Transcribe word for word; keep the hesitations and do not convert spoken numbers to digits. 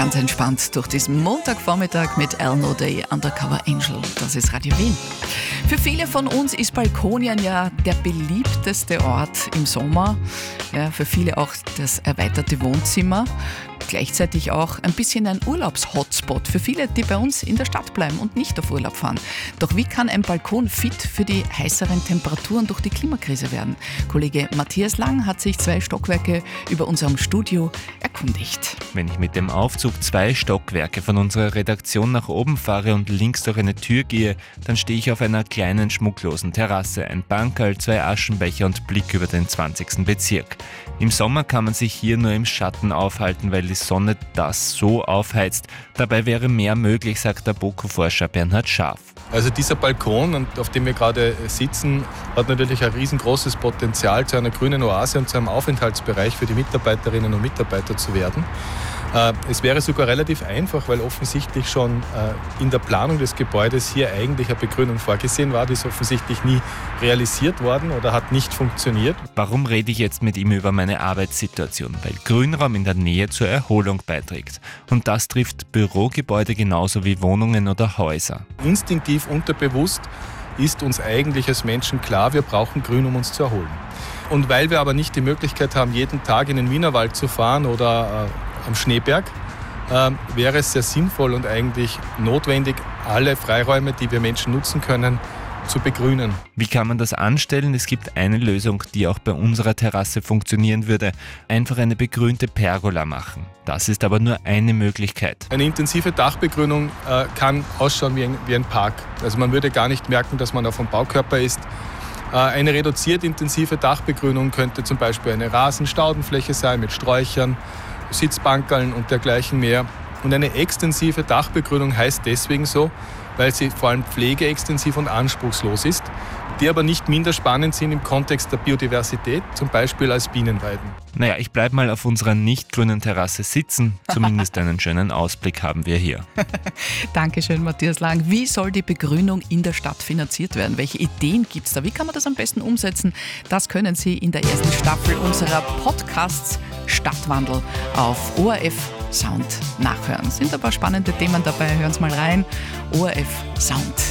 ganz entspannt durch diesen Montagvormittag mit Elmo Day Undercover Angel. Das ist Radio Wien. Für viele von uns ist Balkonien ja der beliebteste Ort im Sommer. Ja, für viele auch das erweiterte Wohnzimmer. Gleichzeitig auch ein bisschen ein Urlaubs-Hotspot für viele, die bei uns in der Stadt bleiben und nicht auf Urlaub fahren. Doch wie kann ein Balkon fit für die heißeren Temperaturen durch die Klimakrise werden? Kollege Matthias Lang hat sich zwei Stockwerke über unserem Studio erkundigt. Wenn ich mit dem Aufzug zwei Stockwerke von unserer Redaktion nach oben fahre und links durch eine Tür gehe, dann stehe ich auf einer kleinen schmucklosen Terrasse, ein Bankerl, zwei Aschenbecher und Blick über den zwanzigsten Bezirk. Im Sommer kann man sich hier nur im Schatten aufhalten, weil die Sonne das so aufheizt. Dabei wäre mehr möglich, sagt der BOKU-Forscher Bernhard Scharf. Also dieser Balkon, auf dem wir gerade sitzen, hat natürlich ein riesengroßes Potenzial, zu einer grünen Oase und zu einem Aufenthaltsbereich für die Mitarbeiterinnen und Mitarbeiter zu werden. Es wäre sogar relativ einfach, weil offensichtlich schon in der Planung des Gebäudes hier eigentlich eine Begrünung vorgesehen war. Die ist offensichtlich nie realisiert worden oder hat nicht funktioniert. Warum rede ich jetzt mit ihm über meine Arbeitssituation? Weil Grünraum in der Nähe zur Erholung beiträgt. Und das trifft Bürogebäude genauso wie Wohnungen oder Häuser. Instinktiv, unterbewusst ist uns eigentlich als Menschen klar, wir brauchen Grün, um uns zu erholen. Und weil wir aber nicht die Möglichkeit haben, jeden Tag in den Wienerwald zu fahren oder äh, am Schneeberg, äh, wäre es sehr sinnvoll und eigentlich notwendig, alle Freiräume, die wir Menschen nutzen können, zu begrünen. Wie kann man das anstellen? Es gibt eine Lösung, die auch bei unserer Terrasse funktionieren würde. Einfach eine begrünte Pergola machen. Das ist aber nur eine Möglichkeit. Eine intensive Dachbegrünung äh, kann ausschauen wie ein, wie ein Park. Also man würde gar nicht merken, dass man auf einem Baukörper ist. Äh, eine reduziert intensive Dachbegrünung könnte zum Beispiel eine Rasenstaudenfläche sein mit Sträuchern, Sitzbankerln und dergleichen mehr. Und eine extensive Dachbegrünung heißt deswegen so, weil sie vor allem pflegeextensiv und anspruchslos ist, die aber nicht minder spannend sind im Kontext der Biodiversität, zum Beispiel als Bienenweiden. Naja, ich bleibe mal auf unserer nicht grünen Terrasse sitzen. Zumindest einen schönen Ausblick haben wir hier. Dankeschön, Matthias Lang. Wie soll die Begrünung in der Stadt finanziert werden? Welche Ideen gibt es da? Wie kann man das am besten umsetzen? Das können Sie in der ersten Staffel unserer Podcasts Stadtwandel auf O R F Sound nachhören. Sind ein paar spannende Themen dabei, hören Sie mal rein. O R F Sound.